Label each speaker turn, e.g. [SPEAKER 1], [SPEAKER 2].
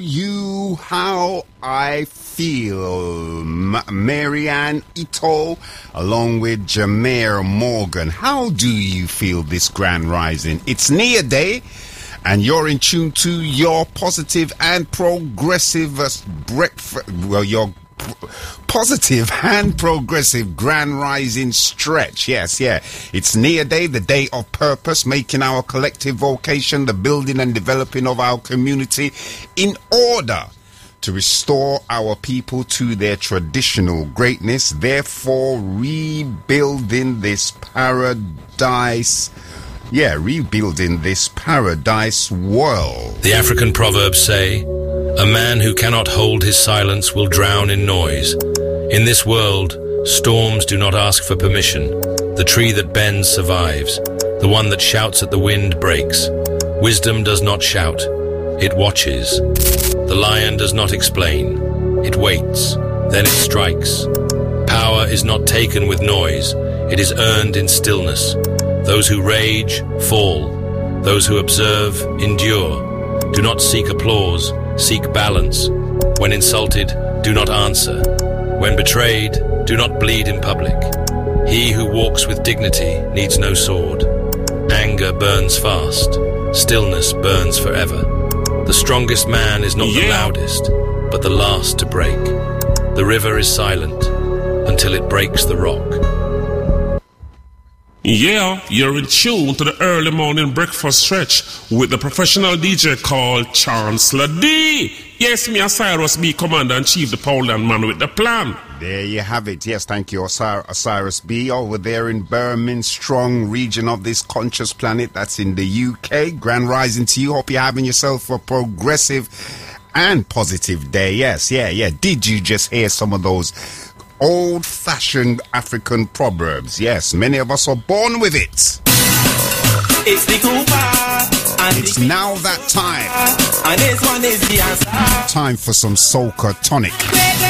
[SPEAKER 1] You how I feel, Marianne Ito, along with Jameer Morgan. How do you feel this grand rising? It's near day, and you're in tune to your positive and progressive breakfast. Well, your positive and progressive grand rising stretch. Yes, it's near day, the day of purpose, making our collective vocation the building and developing of our community in order to restore our people to their traditional greatness, therefore rebuilding this paradise. Rebuilding this paradise world.
[SPEAKER 2] The African proverbs say, "A man who cannot hold his silence will drown in noise." In this world, storms do not ask for permission. The tree that bends survives. The one that shouts at the wind breaks. Wisdom does not shout. It watches. The lion does not explain. It waits. Then it strikes. Power is not taken with noise. It is earned in stillness. Those who rage, fall. Those who observe, endure. Do not seek applause, seek balance. When insulted, do not answer. When betrayed, do not bleed in public. He who walks with dignity needs no sword. Anger burns fast. Stillness burns forever. The strongest man is not the loudest, but the last to break. The river is silent until it breaks the rock.
[SPEAKER 3] Yeah, you're in tune to the early morning breakfast stretch with the professional DJ called Chancellor D. Yes, me Osiris B, Commander-in-Chief, the Poland man with the plan.
[SPEAKER 1] There you have it. Yes, thank you, Osiris B. Over there in Birmingham, strong region of this conscious planet. That's in the UK. Grand rising to you. Hope you're having yourself a progressive and positive day. Yes, Did you just hear some of those old-fashioned African proverbs? Yes, many of us are born with it.
[SPEAKER 4] It's the Cooper, and
[SPEAKER 1] it's now that time.
[SPEAKER 4] And this one is the answer.
[SPEAKER 1] Time for some soca tonic.